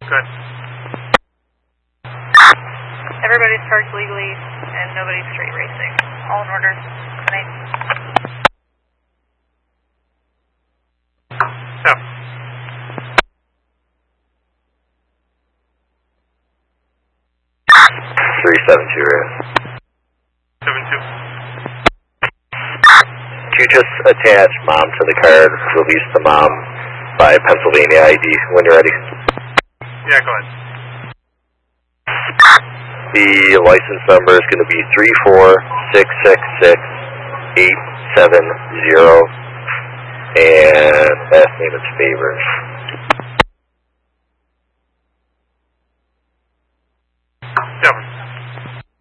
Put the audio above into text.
Good. Everybody's parked legally and nobody's street racing. All in order tonight. Yeah. Three 7-2. 7-2. Could you just attach mom to the card, release the mom by Pennsylvania ID when you're ready? Yeah, go ahead. The license number is going to be 34666-870, and last name is Favors. Yeah.